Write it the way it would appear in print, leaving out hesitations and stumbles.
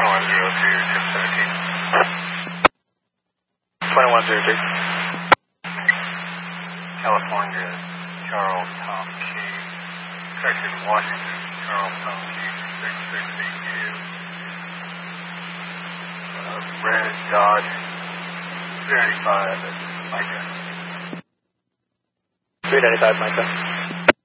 2102, 17. California, Charles Tom Key. Texas, Washington, Charles Tom Key, 662. Red Dodge, 395, Micah. 395, Micah.